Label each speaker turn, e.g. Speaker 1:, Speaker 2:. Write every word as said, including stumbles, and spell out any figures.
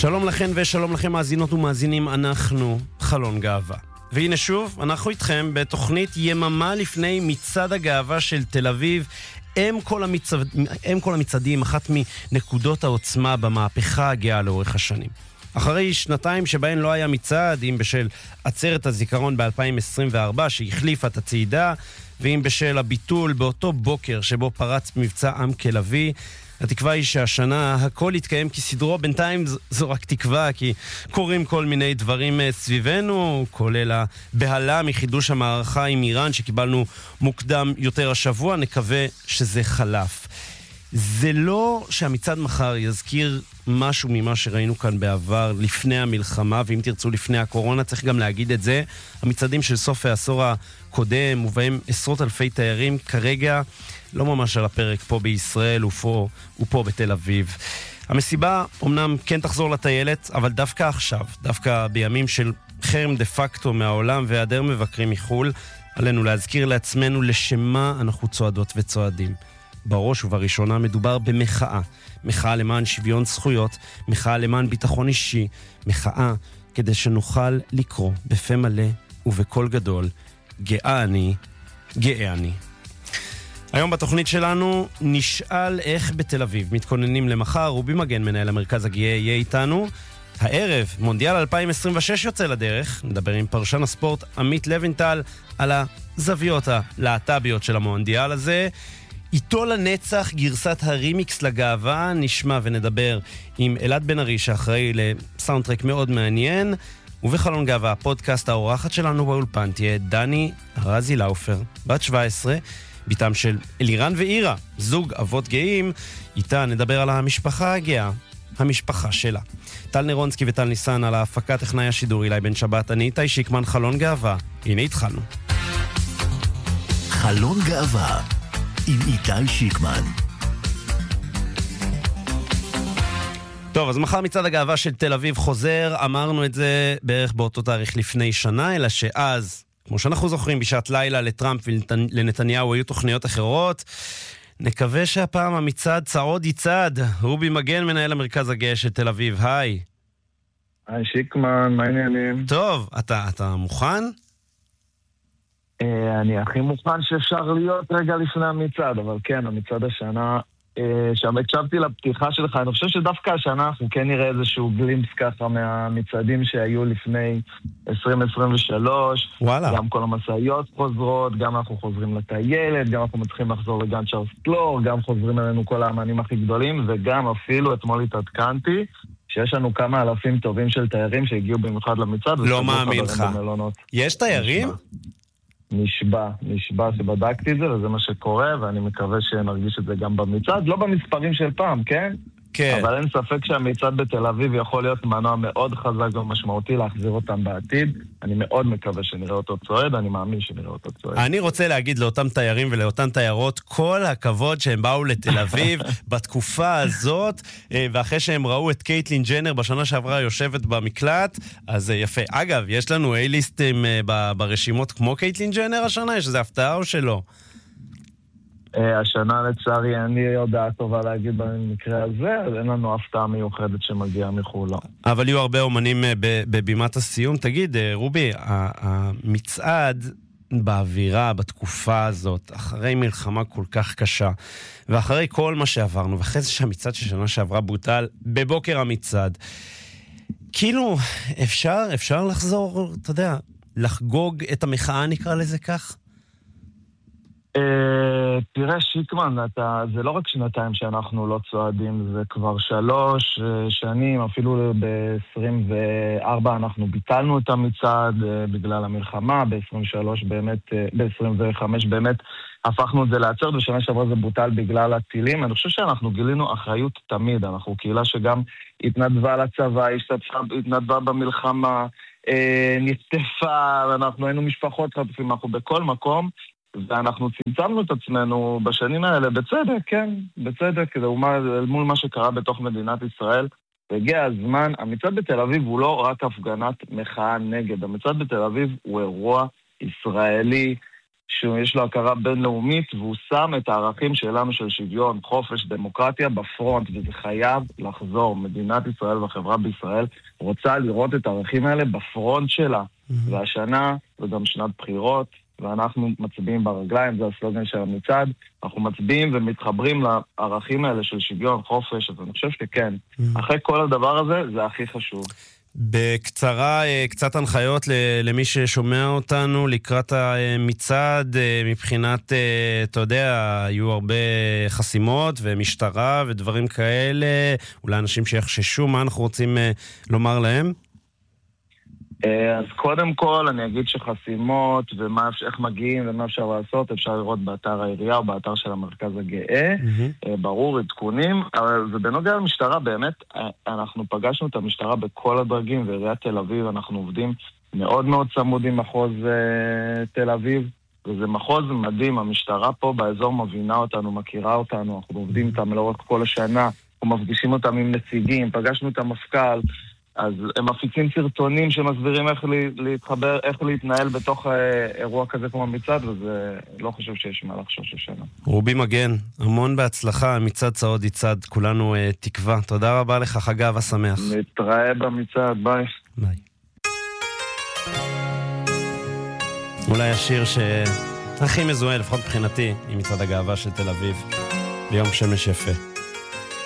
Speaker 1: שלום לכן ושלום לכם מאזינות ומאזינים, אנחנו חלון גאווה. והנה שוב, אנחנו איתכם בתוכנית יממה לפני מצעד הגאווה של תל אביב, אם כל, המצד... אם כל המצעדים, אחת מנקודות העוצמה במהפכה הגאה לאורך השנים. אחרי שנתיים שבהן לא היה מצעד, אם בשל עצרת הזיכרון ב-אלפיים עשרים וארבע שהחליפה את הצעידה, ואם בשל הביטול באותו בוקר שבו פרץ מבצע עם כלבי, התקווה היא שהשנה הכל יתקיים כסדרו. בינתיים זו רק תקווה, כי קורים כל מיני דברים סביבנו, כולל הבהלה מחידוש המערכה עם איראן שקיבלנו מוקדם יותר השבוע. נקווה שזה חלף. זה לא שהמצעד מחר יזכיר משהו ממה שראינו כאן בעבר לפני המלחמה, ואם תרצו לפני הקורונה, צריך גם להגיד את זה. המצעדים של סוף העשור הקודם, ובהם עשרות אלפי תיירים, כרגע לא ממש על הפרק פה בישראל ופה, ופה בתל אביב. המסיבה אומנם כן תחזור לטיילת, אבל דווקא עכשיו, דווקא בימים של חרם דה פקטו מהעולם והיעדר מבקרים מחול, עלינו להזכיר לעצמנו לשמה אנחנו צועדות וצועדים. בראש ובראשונה מדובר במחאה. מחאה למען שוויון זכויות, מחאה למען ביטחון אישי, מחאה כדי שנוכל לקרוא בפה מלא ובקול גדול, גאה אני, גאה אני. היום בתוכנית שלנו נשאל איך בתל אביב מתכוננים למחר. רובי מגן, מנהל המרכז הגאה, יהיה איתנו. הערב, מונדיאל אלפיים עשרים ושש יוצא לדרך. נדבר עם פרשן הספורט עמית לוינטל על הזוויות הלהט"ביות של המונדיאל הזה. איתו לנצח, גרסת הרימיקס לגאווה, נשמע ונדבר עם אלעד בן ארי שאחראי לסאונדטרק מאוד מעניין. ובחלון גאווה, הפודקאסט, האורחת שלנו באולפן תהיה דני רזי לאופר, בת שבע עשרה, ביתם של אלירן ואירה, זוג אבות גאים. איתה נדבר על המשפחה הגאה, המשפחה שלה. טל נרונסקי וטל ניסן על ההפקה, טכנאי השידור אילי בן שבת. אני איתי שיקמן, חלון גאווה. הנה התחלנו.
Speaker 2: חלון גאווה עם איתי שיקמן.
Speaker 1: טוב, אז מחר מצעד הגאווה של תל אביב חוזר. אמרנו את זה בערך באותו תאריך לפני שנה, אלא שאז, כמו שאנחנו זוכרים, בשעת לילה לטראמפ ולנתניהו היו תוכניות אחרות. נקווה שהפעם המצעד צעוד יצעד. רובי מגן, מנהל המרכז הגאה של תל אביב, היי.
Speaker 3: היי שיקמן, מה העניינים?
Speaker 1: טוב, אתה, אתה מוכן?
Speaker 3: אני הכי מוכן שאפשר להיות רגע לפני המצעד, אבל כן, המצעד השנה, שם הקשבתי לפתיחה שלך, אני חושב שדווקא השנה אנחנו כן נראה איזשהו גלימפס ככה מהמצעדים שהיו לפני עשרים עשרים ושלוש.
Speaker 1: וואלה.
Speaker 3: גם כל המשאיות חוזרות, גם אנחנו חוזרים לטיילת, גם אנחנו מצליחים לחזור לגן צ'ארלס קלור, גם חוזרים אלינו כל האמנים הכי גדולים, וגם אפילו אתמול התעדכנתי שיש לנו כמה אלפים טובים של תיירים שהגיעו במיוחד למצעד.
Speaker 1: לא מאמין לך. יש תיירים?
Speaker 3: נשבע, נשבע שבדקתי את זה, וזה מה שקורה, ואני מקווה שנרגיש את זה גם במצעד, לא במספרים של פעם, כן?
Speaker 1: כן.
Speaker 3: אבל אין ספק שהמצעד בתל אביב יכול להיות מנוע מאוד חזק ומשמעותי להחזיר אותם בעתיד. אני מאוד מקווה שנראה אותו צועד, אני מאמין שנראה אותו צועד.
Speaker 1: אני רוצה להגיד לאותם תיירים ולאותן תיירות, כל הכבוד שהם באו לתל אביב בתקופה הזאת, ואחרי שהם ראו את קייטלין ג'נר בשנה שעברה יושבת במקלט, אז יפה. אגב, יש לנו איי-ליסטים ברשימות כמו קייטלין ג'נר השנה? יש איזה הפתעה או שלא?
Speaker 3: השנה לצערי אין לי הודעה טובה להגיד במקרה הזה, אז אין לנו הפתעה מיוחדת שמגיעה מחול.
Speaker 1: אבל יהיו הרבה אומנים בבימת הסיום. תגיד, רובי, המצעד באווירה, בתקופה הזאת, אחרי מלחמה כל כך קשה, ואחרי כל מה שעברנו, ואחרי זה שהמצעד ששנה שעברה בוטל בבוקר המצעד, כאילו אפשר, אפשר לחזור, אתה יודע, לחגוג את המחאה, נקרא לזה כך?
Speaker 3: תראה שיקמן, זה לא רק שנתיים שאנחנו לא צועדים, זה כבר שלוש שנים, אפילו ב-עשרים וארבע אנחנו ביטלנו את המצעד בגלל המלחמה, ב-עשרים ושלוש באמת, ב-עשרים וחמש באמת הפכנו את זה לעצרת, ושנה שעברה זה בוטל בגלל הטילים. אני חושב שאנחנו גילינו אחריות תמיד, אנחנו קהילה שגם התנדבה לצבא, התנדבה במלחמה, נצטפה, ואנחנו היינו משפחות חטופים, אנחנו בכל מקום, ואנחנו צמצמנו את עצמנו בשנים האלה, בצדק, כן, בצדק, כדי מול מה שקרה בתוך מדינת ישראל. והגיע הזמן, המצעד בתל אביב הוא לא רק הפגנת מחאה נגד, המצעד בתל אביב הוא אירוע ישראלי שיש לו הכרה בינלאומית, והוא שם את הערכים שלנו של שוויון, חופש, דמוקרטיה בפרונט, וזה חייב לחזור. מדינת ישראל והחברה בישראל רוצה לראות את הערכים האלה בפרונט שלה. Mm-hmm. והשנה, זה גם שנת בחירות, ואנחנו מצביעים ברגליים, זה הסלוגן של המצעד, אנחנו מצביעים ומתחברים לערכים האלה של שוויון, חופש, אז אני חושב שכן. Mm-hmm. אחרי כל הדבר הזה, זה הכי חשוב.
Speaker 1: בקצרה, קצת הנחיות למי ששומע אותנו לקראת המצעד, מבחינת, אתה יודע, היו הרבה חסימות ומשטרה ודברים כאלה, אולי אנשים שיחששו, מה אנחנו רוצים לומר להם?
Speaker 3: אז קודם כל אני אגיד שחסימות ואיך מגיעים ומה אפשר לעשות, אפשר לראות באתר העירייה או באתר של המרכז הגאה, mm-hmm. ברור, עדכונים, אבל זה בנוגע למשטרה, באמת, אנחנו פגשנו את המשטרה בכל הדרגים, ועיריית תל אביב, אנחנו עובדים מאוד מאוד צמוד עם מחוז תל אביב, וזה מחוז מדהים, המשטרה פה באזור מבינה אותנו, מכירה אותנו, אנחנו עובדים איתם לאורך כל השנה, אנחנו מפגישים אותם עם נציגים, פגשנו את המפכ"ל, אז הם מפיצים סרטונים שמסבירים איך להתחבר, איך להתנהל בתוך אירוע כזה כמו מצעד, וזה לא חושב שיש מה לחשוש השנה.
Speaker 1: רובי מגן, המון בהצלחה, מצעד צעוד יצעד, כולנו uh, תקווה. תודה רבה לך, חג אהבה שמח.
Speaker 3: נתראה במצעד, ביי.
Speaker 1: ביי. אולי השיר שהכי מזוהה, לפחות מבחינתי, עם מצעד הגאווה של תל אביב, ביום שמש יפה.